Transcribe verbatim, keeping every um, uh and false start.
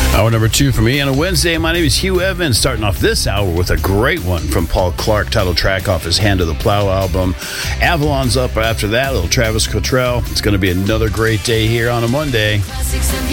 Hour number two for me on a Wednesday. My name is Hugh Evans, starting off this hour with a great one from Paul Clark, title track off his Hand of the Plow album. Avalon's up after that, little Travis Cottrell. It's going to be another great day here on a Monday.